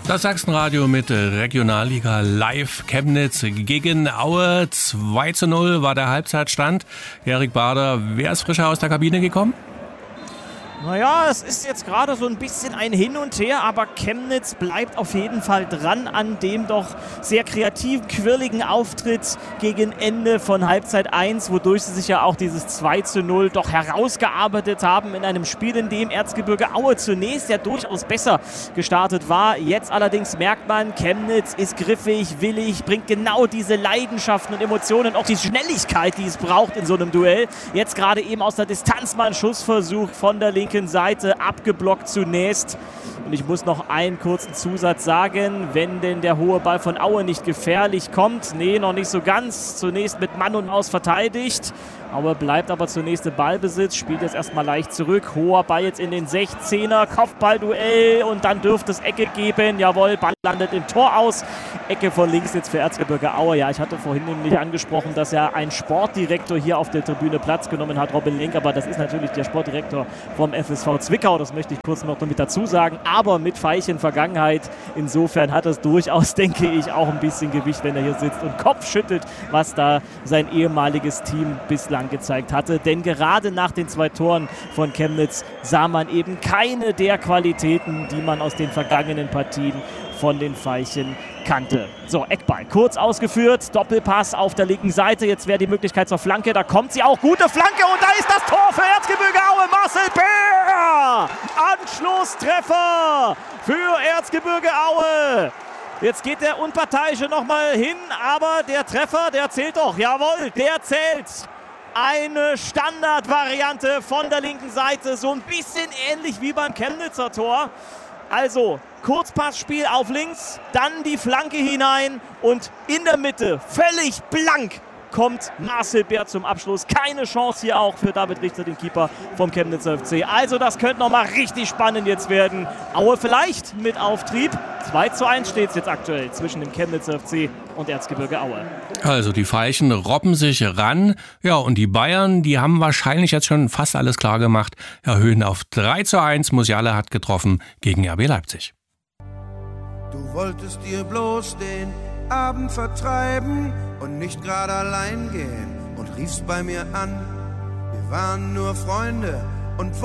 Das Sachsenradio mit Regionalliga Live. Chemnitz gegen Aue. 2:0 war der Halbzeitstand. Erik Bader, wer ist frischer aus der Kabine gekommen? Naja, es ist jetzt gerade so ein bisschen ein Hin und Her, aber Chemnitz bleibt auf jeden Fall dran an dem doch sehr kreativen, quirligen Auftritt gegen Ende von Halbzeit 1, wodurch sie sich ja auch dieses 2:0 doch herausgearbeitet haben in einem Spiel, in dem Erzgebirge Aue zunächst ja durchaus besser gestartet war. Jetzt allerdings merkt man, Chemnitz ist griffig, willig, bringt genau diese Leidenschaften und Emotionen, auch die Schnelligkeit, die es braucht in so einem Duell. Jetzt gerade eben aus der Distanz mal ein Schussversuch von der linken Seite, abgeblockt zunächst. Und ich muss noch einen kurzen Zusatz sagen, wenn denn der hohe Ball von Aue nicht gefährlich kommt, nee, noch nicht so ganz, zunächst mit Mann und Maus verteidigt. Aue bleibt aber zunächst im Ballbesitz, spielt jetzt erstmal leicht zurück, hoher Ball jetzt in den 16er, Kopfballduell und dann dürfte es Ecke geben, jawohl, Ball landet im Tor aus, Ecke von links jetzt für Erzgebirge Aue. Ja, ich hatte vorhin nämlich angesprochen, dass ja ein Sportdirektor hier auf der Tribüne Platz genommen hat, Robin Lenk, aber das ist natürlich der Sportdirektor vom FSV Zwickau, das möchte ich kurz noch mit dazu sagen, aber mit Veilchen Vergangenheit, insofern hat es durchaus, denke ich, auch ein bisschen Gewicht, wenn er hier sitzt und Kopf schüttelt, was da sein ehemaliges Team bislang gezeigt hatte, denn gerade nach den 2 Toren von Chemnitz sah man eben keine der Qualitäten, die man aus den vergangenen Partien von den Veilchen kannte. So, Eckball, kurz ausgeführt, Doppelpass auf der linken Seite, jetzt wäre die Möglichkeit zur Flanke, da kommt sie auch, gute Flanke und da ist das Tor für Erzgebirge Aue, Marcel Bär! Anschlusstreffer für Erzgebirge Aue! Jetzt geht der Unparteiische nochmal hin, aber der Treffer, der zählt doch, jawohl, der zählt! Eine Standardvariante von der linken Seite, so ein bisschen ähnlich wie beim Chemnitzer Tor. Also Kurzpassspiel auf links, dann die Flanke hinein und in der Mitte, völlig blank, kommt Marcel Bär zum Abschluss. Keine Chance hier auch für David Richter, den Keeper vom Chemnitzer FC. Also das könnte nochmal richtig spannend jetzt werden. Aue vielleicht mit Auftrieb. 2:1 steht es jetzt aktuell zwischen dem Chemnitzer FC und Erzgebirge Aue. Also die Veilchen robben sich ran. Ja, und die Bayern, die haben wahrscheinlich jetzt schon fast alles klar gemacht. Erhöhen auf 3:1. Musiala hat getroffen gegen RB Leipzig. Du wolltest dir bloß den Abend vertreiben und nicht gerade allein gehen und riefst bei mir an. Wir waren nur Freunde und